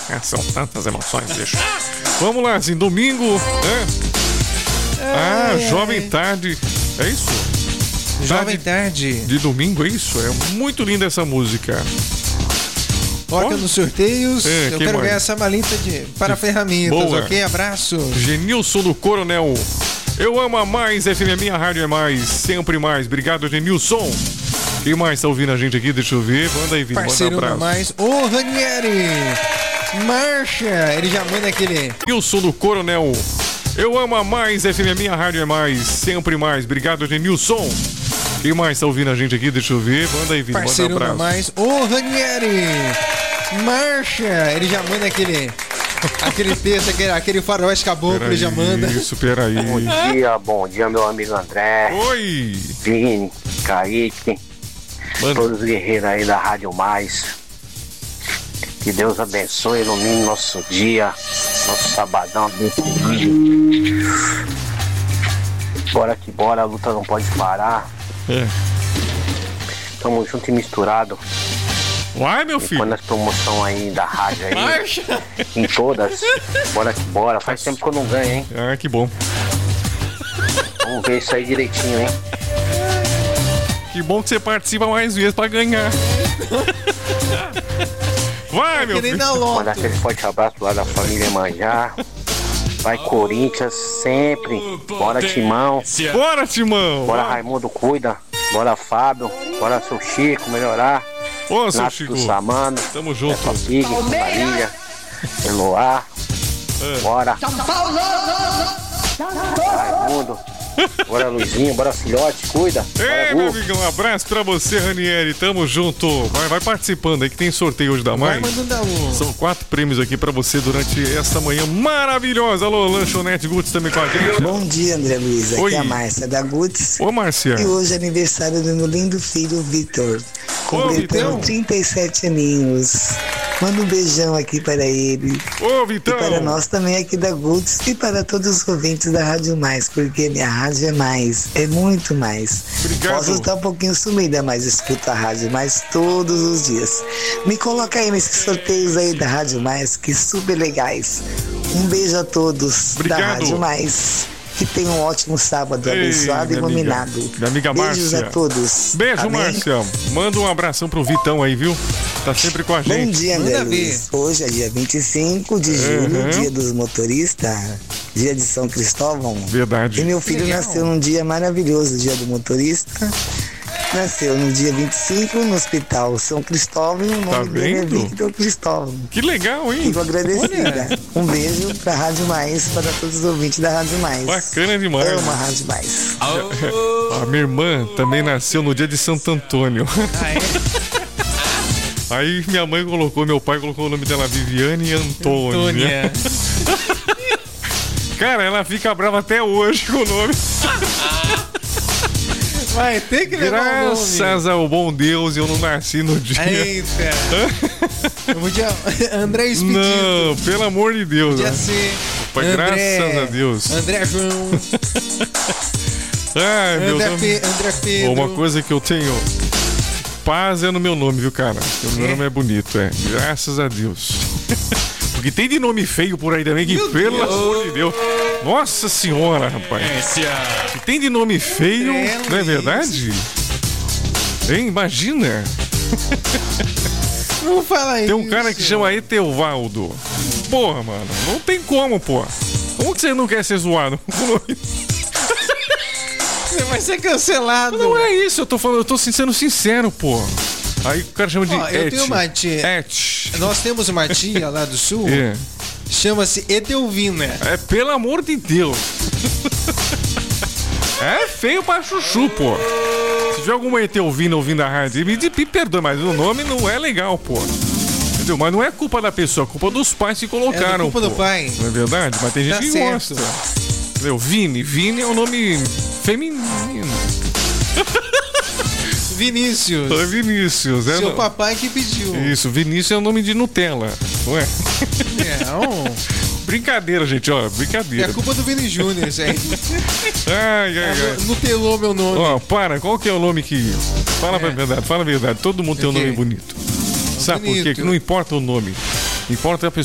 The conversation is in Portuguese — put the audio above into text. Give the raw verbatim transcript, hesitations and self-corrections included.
É, são tantas emoções, bicho. Vamos lá, assim, domingo, né? Ah, é, Jovem é. Tarde. É isso? Jovem Tarde. De domingo, é isso? É muito linda essa música. Toca nos sorteios. É, eu quero mais? ganhar essa malinta de para ferramentas, Boa. ok? Abraço. Genilson do Coronel. Eu amo a mais, F M, minha rádio é mais, sempre mais. Obrigado, Genilson. Quem mais tá ouvindo a gente aqui? Deixa eu ver. Manda aí, Vini. Parceiro manda um abraço. mais. Ô, Ranieri. Marcha. Ele já manda aquele... Genilson do Coronel. Eu amo a mais, F M, minha rádio é mais, sempre mais. Obrigado, Genilson. Quem mais tá ouvindo a gente aqui? Deixa eu ver. Manda aí, Vini. Parceiro manda um abraço. mais. Ô, Ranieri. Marcha. Ele já manda aquele... Aquele texto, aquele, aquele faroeste caboclo, ele já manda. Isso, peraí. Bom dia, bom dia, meu amigo André. Oi. Vini, Kaique. Mano. Todos os guerreiros aí da Rádio Mais. Que Deus abençoe, ilumine nosso dia, nosso sabadão. Bora que bora, a luta não pode parar. É. Tamo junto e misturado. Vai, meu filho. Quando as promoções aí da rádio aí, Marcha. Em todas, bora que bora. Faz tempo que eu não ganho, hein? Ah, que bom. Vamos ver isso aí direitinho, hein? Que bom que você participa mais vezes pra ganhar. Vai, meu filho. Mandar aquele forte abraço lá da família Manjá. Vai, Corinthians, sempre. Bora, Timão. Bora, Timão. Bora, Raimundo, cuida. Bora, Fábio. Bora, seu Chico, melhorar. Ô, seu Nato Chico. do Samano. Tamo junto. Peppa Pig, Marília. Eloá. É. Bora. Raimundo. Bora, Luizinho. Bora, filhote. Cuida. Ei, meu amigo, um abraço pra você, Ranieri. Tamo junto. Vai, vai participando aí que tem sorteio hoje da Mais. São quatro prêmios aqui pra você durante esta manhã maravilhosa. Alô, Lanchonete Guts também com a gente. Bom dia, André Luiz. Aqui Oi. é a Márcia da Guts. Ô, Márcia. E hoje é aniversário do meu lindo filho, Vitor. Completando trinta e sete aninhos. Manda um beijão aqui para ele. Ô, Vitão. E para nós também aqui da Guts e para todos os ouvintes da Rádio Mais, porque minha rádio é mais, é muito mais. Obrigado. Posso estar um pouquinho sumida, mas escuto a Rádio Mais todos os dias. Me coloca aí nesses sorteios aí da Rádio Mais, que super legais. Um beijo a todos. Obrigado. Da Rádio Mais. Que tenha um ótimo sábado, Ei, abençoado e iluminado. Minha amiga Beijos Márcia. a todos. Beijo, Amém? Márcia. Manda um abração pro Vitão aí, viu? Tá sempre com a gente. Bom dia, André Luiz. Hoje é dia vinte e cinco de julho, Uhum. dia dos motoristas, dia de São Cristóvão. Verdade. E meu filho Legal. nasceu num dia maravilhoso, dia do motorista. Nasceu no dia vinte e cinco no Hospital São Cristóvão e o nome Tá dele é vendo? Victor Cristóvão. Que legal, hein? Fico agradecida. Um beijo pra Rádio Mais, para todos os ouvintes da Rádio Mais. Bacana demais. Amo a Rádio Mais. A minha irmã também nasceu no dia de Santo Antônio. Aí minha mãe colocou, meu pai colocou o nome dela Viviane Antônia. Antônia. Cara, ela fica brava até hoje com o nome. Vai ter que levar o nome. Graças ao bom Deus, eu não nasci no dia. Eita. Eu podia... André Expedito. Não, pelo amor de Deus. Podia né? ser. Pai, André, graças a Deus. André João. Ai, meu André, Deus. Pe... André Pedro. Uma coisa que eu tenho. Paz é no meu nome, viu, cara? O meu É? nome é bonito, é. Graças a Deus. Porque tem de nome feio por aí também que, Meu pelo Deus. amor de Deus. Nossa senhora, rapaz. Que tem de nome feio, É, não é Luiz. verdade? Hein, imagina. Não fala isso. Tem um cara que chama Eteovaldo. Porra, mano, não tem como, porra. Como que você não quer ser zoado com o nome? Você vai ser cancelado. Não é isso, eu tô falando, eu tô sendo sincero, pô. Aí o cara chama de Ó, eu Et. tenho uma tia. Et. Nós temos uma tia lá do sul. É. Chama-se Edelvina. É, pelo amor de Deus. É feio pra chuchu, pô. Se tiver alguma Etelvina ouvindo a rádio, me, me perdoe, mas o nome não é legal, pô. Entendeu? Mas não é culpa da pessoa, é culpa dos pais que colocaram. É culpa pô. do pai. Não é verdade? Mas tem gente Tá que certo. gosta. Entendeu? Vini. Vini é um nome feminino. Vinícius. É Vinícius. É Seu no- papai que pediu. Isso, Vinícius é o nome de Nutella, não é? Não. Brincadeira, gente, ó, É brincadeira. a culpa do Vini Júnior, gente. Ai, ai, ai. Nutelou meu nome. Ó, para, qual que é o nome que... Fala É. a verdade, fala a verdade. Todo mundo tem um O quê? nome bonito. Sabe por quê? Bonito. Que não importa o nome. Importa a pessoa.